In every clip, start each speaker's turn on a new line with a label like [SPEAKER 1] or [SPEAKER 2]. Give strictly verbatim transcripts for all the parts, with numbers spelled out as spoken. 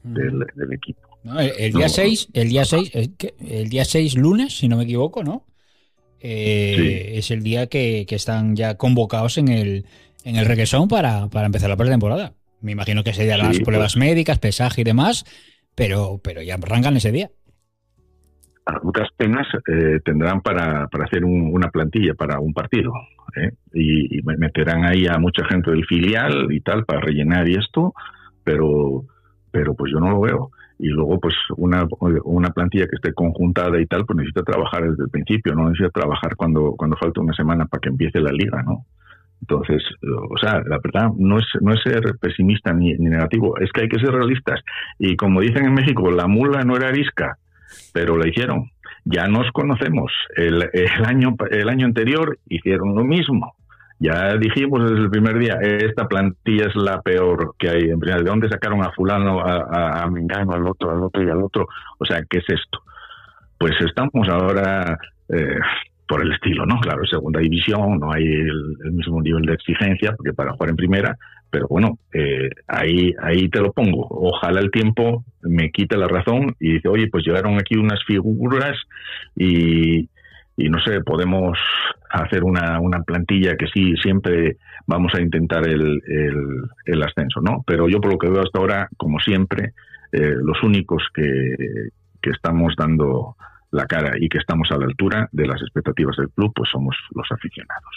[SPEAKER 1] del, del equipo.
[SPEAKER 2] No, el, el día seis, el día seis, el, el día seis lunes, si no me equivoco, ¿no? Eh, sí. Es el día que, que están ya convocados en el en el requesón para, para empezar la pretemporada. Me imagino que ese día sí, las pruebas pues, médicas, pesaje y demás, pero, pero ya arrancan ese día.
[SPEAKER 1] A duras penas eh, tendrán para, para hacer un, una plantilla para un partido, ¿eh? y, y meterán ahí a mucha gente del filial y tal para rellenar y esto, pero, pero pues yo no lo veo. Y luego pues una, una plantilla que esté conjuntada y tal, pues necesita trabajar desde el principio, no necesita trabajar cuando, cuando falta una semana para que empiece la liga, ¿no? Entonces, o sea, la verdad no es no es ser pesimista ni, ni negativo, es que hay que ser realistas. Y como dicen en México, la mula no era arisca, pero la hicieron. Ya nos conocemos. El, el año el año anterior hicieron lo mismo. Ya dijimos desde el primer día, esta plantilla es la peor que hay en primera. ¿De dónde sacaron a fulano, a, a, a Mengano, al otro, al otro y al otro? O sea, ¿qué es esto? Pues estamos ahora eh, por el estilo, ¿no? Claro, segunda división, no hay el, el mismo nivel de exigencia, porque para jugar en primera, pero bueno, eh, ahí ahí te lo pongo. Ojalá el tiempo me quite la razón y dice, oye, pues llegaron aquí unas figuras y... y no sé, podemos hacer una, una plantilla que sí, siempre vamos a intentar el, el, el ascenso, ¿no? Pero yo por lo que veo hasta ahora, como siempre, eh, los únicos que, que estamos dando la cara y que estamos a la altura de las expectativas del club, pues somos los aficionados.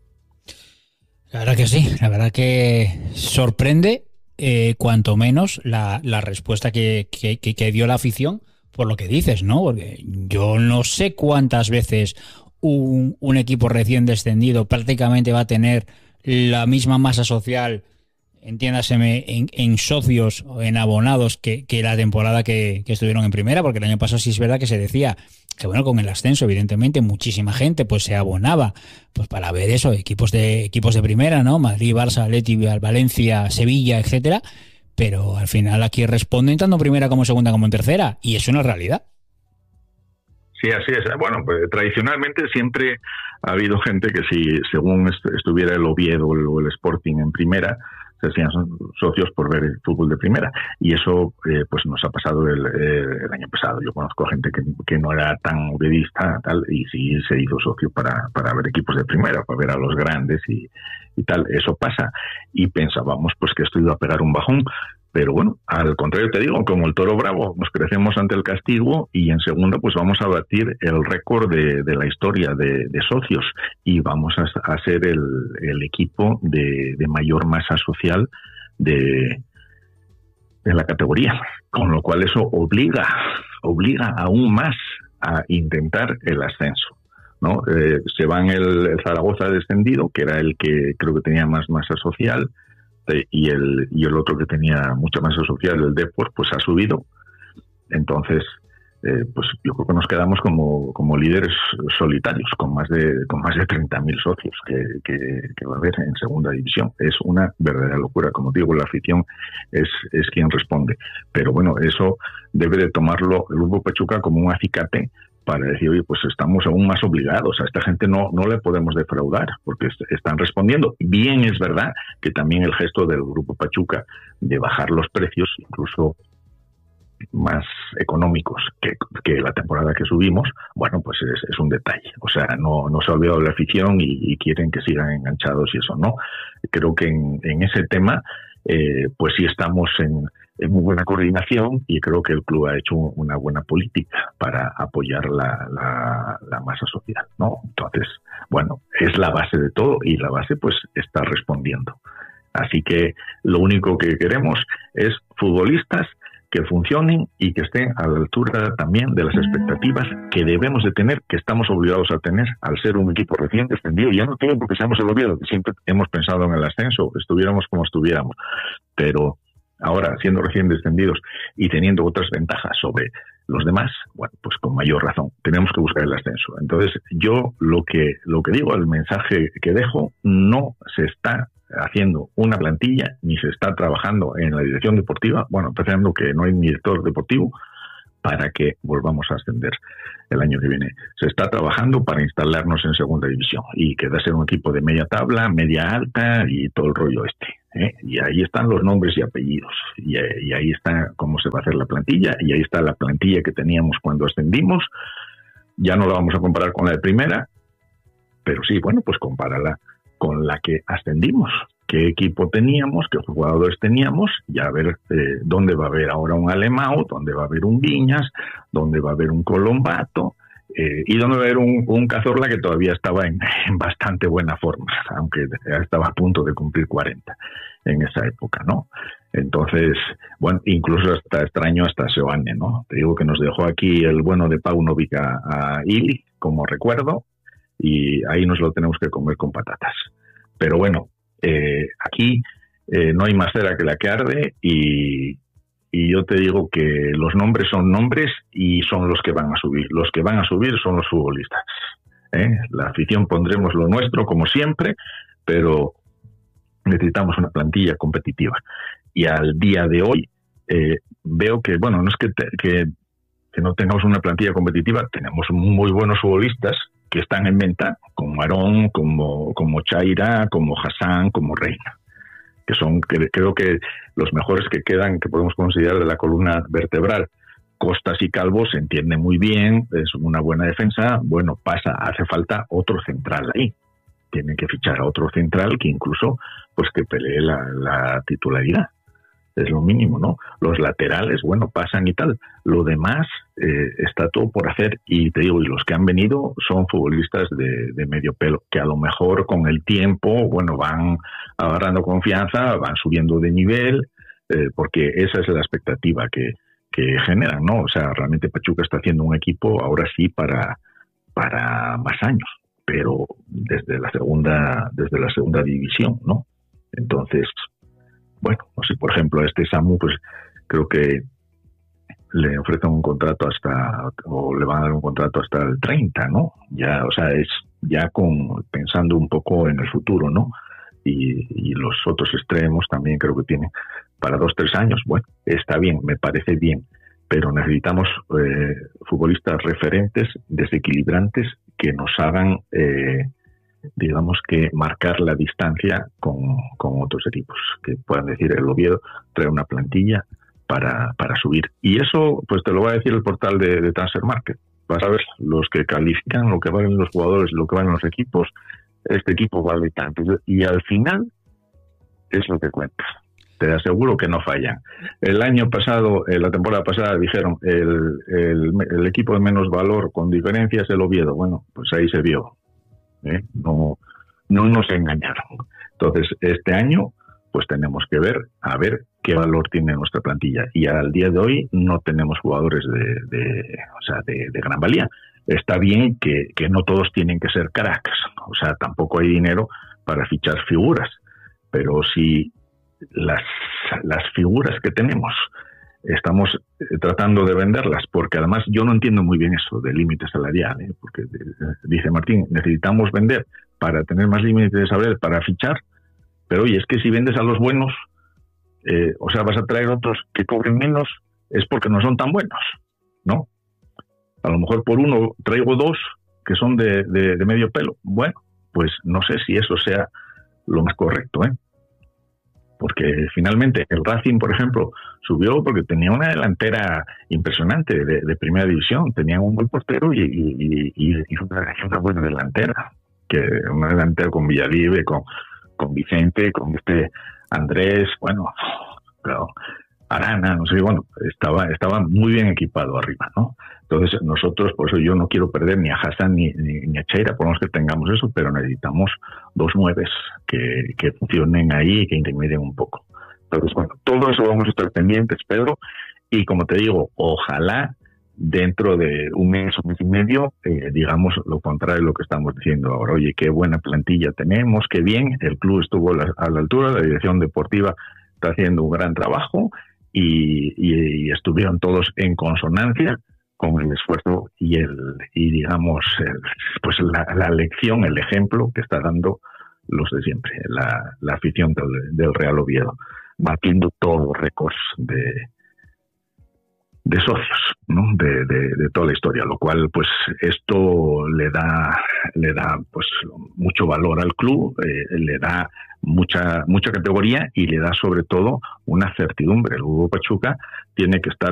[SPEAKER 2] La verdad que sí, la verdad que sorprende, eh, cuanto menos, la, la respuesta que, que, que dio la afición, por lo que dices, ¿no? Porque yo no sé cuántas veces un, un equipo recién descendido prácticamente va a tener la misma masa social, entiéndaseme, en, en socios o en abonados que, que la temporada que, que estuvieron en primera, porque el año pasado sí es verdad que se decía que, bueno, con el ascenso, evidentemente, muchísima gente pues se abonaba pues para ver eso, equipos de equipos de primera, ¿no? Madrid, Barça, Atleti, Valencia, Sevilla, etcétera. Pero al final aquí responden tanto primera como segunda como en tercera, y es una realidad.
[SPEAKER 1] Sí, así es. Bueno, pues tradicionalmente siempre ha habido gente que si según estuviera el Oviedo o el Sporting en primera, se hacían socios por ver el fútbol de primera, y eso eh, pues nos ha pasado el, el año pasado. Yo conozco a gente que, que no era tan oviedista tal, y sí se hizo socio para, para ver equipos de primera, para ver a los grandes y, y tal. Eso pasa, y pensábamos pues que esto iba a pegar un bajón, pero bueno, al contrario te digo, como el toro bravo, nos crecemos ante el castigo, y en segunda pues vamos a batir el récord de, de la historia de, de socios, y vamos a, a ser el, el equipo de, de mayor masa social de, de la categoría, con lo cual eso obliga, obliga aún más a intentar el ascenso, ¿no? Eh, se van el, el Zaragoza descendido, que era el que creo que tenía más masa social, y el y el otro que tenía mucha masa social, el Depor, pues ha subido. Entonces eh, pues yo creo que nos quedamos como como líderes solitarios, con más de con más de treinta mil socios que, que, que va a haber en segunda división. Es una verdadera locura. Como digo, la afición es es quien responde, pero bueno, eso debe de tomarlo el Grupo Pachuca como un acicate para decir, oye, pues estamos aún más obligados, a esta gente no, no le podemos defraudar, porque est- están respondiendo. Bien, es verdad que también el gesto del Grupo Pachuca de bajar los precios, incluso más económicos que, que la temporada que subimos, bueno, pues es, es un detalle. O sea, no, no se ha olvidado de la afición y, y quieren que sigan enganchados y eso, ¿no? Creo que en, en ese tema, eh, pues sí estamos en en muy buena coordinación, y creo que el club ha hecho una buena política para apoyar la, la, la masa social, ¿no? Entonces, bueno, es la base de todo, y la base pues está respondiendo. Así que lo único que queremos es futbolistas que funcionen y que estén a la altura también de las expectativas que debemos de tener, que estamos obligados a tener al ser un equipo recién descendido. Ya no todo porque seamos el Oviedo, que siempre hemos pensado en el ascenso, estuviéramos como estuviéramos, pero ahora, siendo recién descendidos y teniendo otras ventajas sobre los demás, bueno, pues con mayor razón tenemos que buscar el ascenso. Entonces, yo lo que lo que digo, el mensaje que dejo, no se está haciendo una plantilla ni se está trabajando en la dirección deportiva. Bueno, empezando que no hay ni director deportivo, para que volvamos a ascender el año que viene. Se está trabajando para instalarnos en segunda división y que va a ser un equipo de media tabla, media alta y todo el rollo este, ¿eh? Y ahí están los nombres y apellidos, y, y ahí está cómo se va a hacer la plantilla, y ahí está la plantilla que teníamos cuando ascendimos. Ya no la vamos a comparar con la de primera, pero sí, bueno, pues compárala con la que ascendimos. Qué equipo teníamos, qué jugadores teníamos, y a ver eh, dónde va a haber ahora un Alemão, dónde va a haber un Viñas, dónde va a haber un Colombato, eh, y dónde va a haber un, un Cazorla que todavía estaba en, en bastante buena forma, aunque estaba a punto de cumplir cuarenta en esa época, ¿no? Entonces, bueno, incluso hasta extraño hasta Seoane, ¿no? Te digo que nos dejó aquí el bueno de Paunovic a, a Ili, como recuerdo, y ahí nos lo tenemos que comer con patatas. Pero bueno, Eh, aquí eh, no hay más cera que la que arde, y, y yo te digo que los nombres son nombres y son los que van a subir. Los que van a subir son los futbolistas, ¿eh? La afición pondremos lo nuestro como siempre, pero necesitamos una plantilla competitiva. Y al día de hoy eh, veo que, bueno, no es que, te, que, que no tengamos una plantilla competitiva, tenemos muy buenos futbolistas que están en venta, como Aarón, como, como Chaira, como Hassan, como Reina, que son, que, creo que los mejores que quedan, que podemos considerar de la columna vertebral. Costas y Calvo se entiende muy bien, es una buena defensa. Bueno, pasa, hace falta otro central ahí. Tienen que fichar a otro central que incluso, pues que pelee la, la titularidad. Es lo mínimo, ¿no? Los laterales, bueno, pasan y tal. Lo demás eh, está todo por hacer, y te digo, y los que han venido son futbolistas de, de medio pelo, que a lo mejor con el tiempo, bueno, van agarrando confianza, van subiendo de nivel, eh, porque esa es la expectativa que, que generan, ¿no? O sea, realmente Pachuca está haciendo un equipo ahora sí para, para más años, pero desde la segunda, desde la segunda división, ¿no? Entonces, bueno, no sé, por ejemplo, a este Samu, pues creo que le ofrecen un contrato hasta, o le van a dar un contrato hasta el treinta, ¿no? Ya, o sea, es ya con pensando un poco en el futuro, ¿no? Y, y los otros extremos también creo que tienen para dos, tres años. Bueno, está bien, me parece bien, pero necesitamos eh, futbolistas referentes, desequilibrantes, que nos hagan... Eh, digamos que marcar la distancia con, con otros equipos, que puedan decir el Oviedo trae una plantilla para, para subir. Y eso pues te lo va a decir el portal de, de Transfer Market. Vas a ver los que califican, lo que valen los jugadores, lo que valen los equipos. Este equipo vale tanto. Y al final es lo que cuenta. Te aseguro que no fallan. El año pasado, eh, la temporada pasada, dijeron el, el, el equipo de menos valor con diferencia es el Oviedo. Bueno, pues ahí se vio. ¿Eh? No, no nos engañaron. Entonces, este año, pues tenemos que ver, a ver qué valor tiene nuestra plantilla. Y al día de hoy no tenemos jugadores de, de, o sea, de, de gran valía. Está bien que, que no todos tienen que ser cracks, o sea, tampoco hay dinero para fichar figuras, pero si las, las figuras que tenemos estamos tratando de venderlas, porque además yo no entiendo muy bien eso del límite salarial, ¿eh? Porque dice Martín, necesitamos vender para tener más límites salariales para fichar, pero oye, es que si vendes a los buenos, eh, o sea, vas a traer otros que cobren menos, es porque no son tan buenos, ¿no? A lo mejor por uno traigo dos que son de, de, de medio pelo. Bueno, pues no sé si eso sea lo más correcto, ¿eh? Porque finalmente el Racing, por ejemplo, subió porque tenía una delantera impresionante de, de primera división. Tenían un buen portero y, y, y, y una, una buena delantera. Que una delantera con Villalibre, con, con Vicente, con este Andrés, bueno, pero Arana, no sé, bueno, estaba, estaba muy bien equipado arriba, ¿no? Entonces nosotros, por eso yo no quiero perder ni a Hassan ni, ni, ni a Cheira, por lo menos que tengamos eso, pero necesitamos dos nueves que, que funcionen ahí y que intermedien un poco. Entonces, bueno, todo eso vamos a estar pendientes, Pedro, y como te digo, ojalá dentro de un mes, un mes y medio, eh, digamos lo contrario de lo que estamos diciendo ahora. Oye, qué buena plantilla tenemos, qué bien, el club estuvo a la, a la altura, la dirección deportiva está haciendo un gran trabajo y, y, y estuvieron todos en consonancia con el esfuerzo y el y digamos el, pues la, la lección, el ejemplo que está dando los de siempre, la, la afición del, del Real Oviedo, batiendo todos los récords de de socios, ¿no? de, de, de toda la historia, lo cual pues esto le da le da pues mucho valor al club, eh, le da mucha mucha categoría y le da sobre todo una certidumbre. El Hugo Pachuca tiene que estar